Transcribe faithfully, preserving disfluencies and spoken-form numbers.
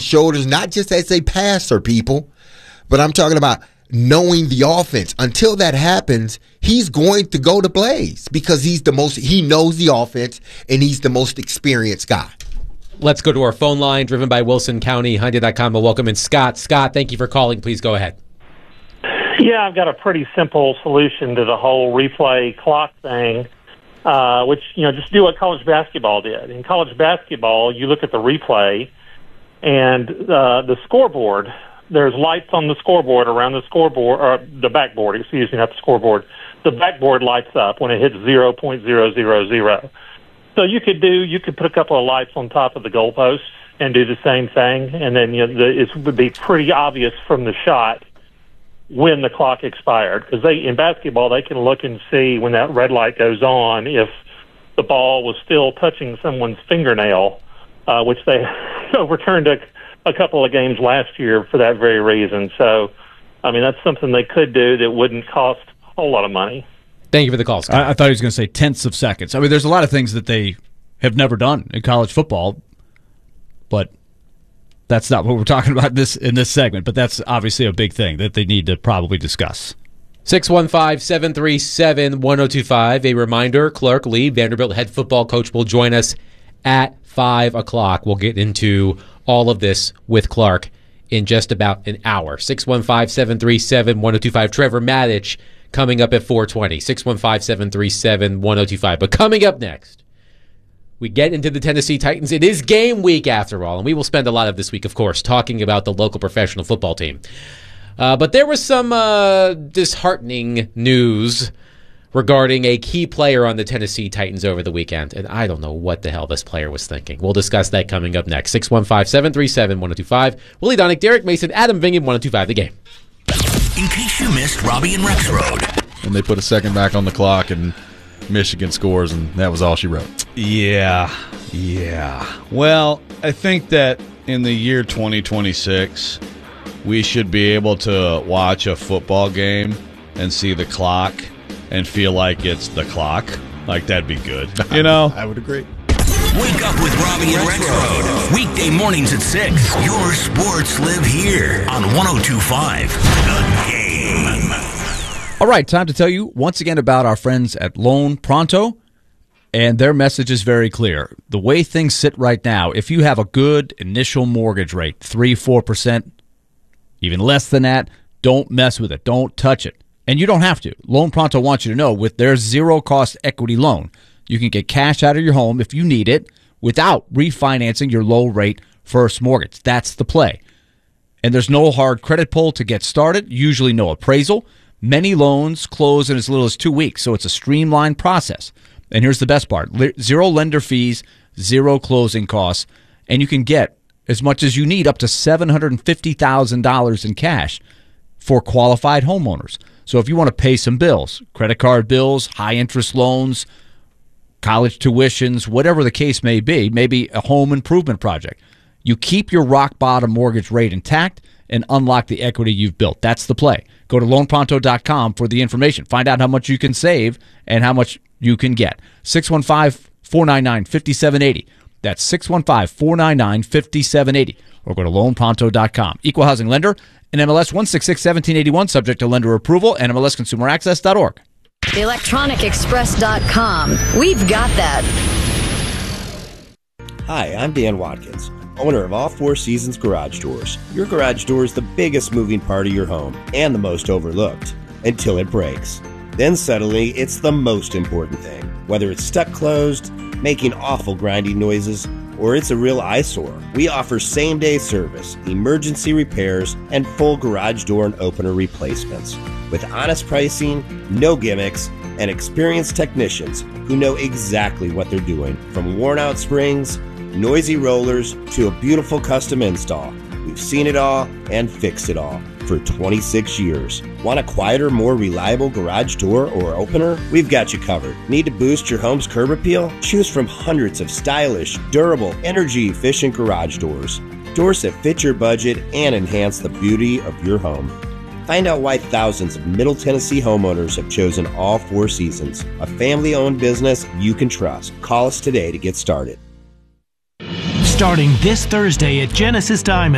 shoulders, not just as a passer, people, but I'm talking about knowing the offense. Until that happens, he's going to go to Blaze because he's the most, he knows the offense and he's the most experienced guy. Let's go to our phone line, driven by Wilson County, Hyundai dot com. Welcome in, Scott. Scott, thank you for calling. Please go ahead. Yeah, I've got a pretty simple solution to the whole replay clock thing, uh, which, you know, just do what college basketball did. In college basketball, you look at the replay and uh, the scoreboard, there's lights on the scoreboard around the scoreboard, or the backboard, excuse me, not the scoreboard. The backboard lights up when it hits zero point zero zero zero. So you could do, you could put a couple of lights on top of the goalposts and do the same thing, and then you know, the, it would be pretty obvious from the shot when the clock expired. Because they in basketball, they can look and see when that red light goes on if the ball was still touching someone's fingernail, uh, which they overturned a, a couple of games last year for that very reason. So, I mean, that's something they could do that wouldn't cost a whole lot of money. Thank you for the call, Scott. I, I thought he was going to say tenths of seconds. I mean, there's a lot of things that they have never done in college football, but that's not what we're talking about this in this segment. But that's obviously a big thing that they need to probably discuss. six one five, seven three seven, one zero two five. A reminder, Clark Lee, Vanderbilt head football coach, will join us at five o'clock. We'll get into all of this with Clark in just about an hour. six one five, seven three seven, one zero two five. Trevor Maddich coming up at four twenty. six one five, seven three seven, one zero two five. But coming up next, we get into the Tennessee Titans. It is game week after all, and we will spend a lot of this week, of course, talking about the local professional football team. Uh, but there was some uh, disheartening news regarding a key player on the Tennessee Titans over the weekend, and I don't know what the hell this player was thinking. We'll discuss that coming up next. six one five, seven three seven, one zero two five. Willie Donick, Derek Mason, Adam Vingan, one zero two five, the game. In case you missed Robbie and Rex Road. And they put a second back on the clock, and Michigan scores, and that was all she wrote. Yeah, yeah. Well, I think that in the year twenty twenty-six, we should be able to watch a football game and see the clock and feel like it's the clock. Like, that'd be good. You know? I would agree. Wake up with Robbie and Rex Road. Weekday mornings at six. Your sports live here on one oh two point five. The Game. All right, time to tell you once again about our friends at Loan Pronto, and their message is very clear. The way things sit right now, if you have a good initial mortgage rate, three, four percent, even less than that, don't mess with it. Don't touch it. And you don't have to. Loan Pronto wants you to know with their zero-cost equity loan, you can get cash out of your home if you need it without refinancing your low-rate first mortgage. That's the play. And there's no hard credit pull to get started, usually no appraisal. Many loans close in as little as two weeks, so it's a streamlined process. And here's the best part. Zero lender fees, zero closing costs, and you can get as much as you need, up to seven hundred fifty thousand dollars in cash for qualified homeowners. So if you want to pay some bills, credit card bills, high-interest loans, college tuitions, whatever the case may be, maybe a home improvement project, you keep your rock-bottom mortgage rate intact and unlock the equity you've built. That's the play. Go to loan pronto dot com for the information. Find out how much you can save and how much you can get. six one five, four nine nine, five seven eight zero. That's six one five, four nine nine, five seven eight zero. Or go to loan pronto dot com. Equal housing lender, and M L S one six six, one seven eight one, subject to lender approval, and M L S consumer access dot org. electronic express dot com. We've got that. Hi, I'm Dan Watkins, owner of All Four Seasons Garage Doors. Your garage door is the biggest moving part of your home and the most overlooked until it breaks. Then suddenly, it's the most important thing. Whether it's stuck closed, making awful grinding noises, or it's a real eyesore, we offer same-day service, emergency repairs, and full garage door and opener replacements. With honest pricing, no gimmicks, and experienced technicians who know exactly what they're doing. From worn-out springs, noisy rollers, to a beautiful custom install, we've seen it all and fixed it all for twenty-six years. Want a quieter, more reliable garage door or opener? We've got you covered. Need to boost your home's curb appeal? Choose from hundreds of stylish, durable, energy-efficient garage doors. Doors that fit your budget and enhance the beauty of your home. Find out why thousands of Middle Tennessee homeowners have chosen All Four Seasons, a family-owned business you can trust. Call us today to get started. Starting this Thursday at Genesis Diamond.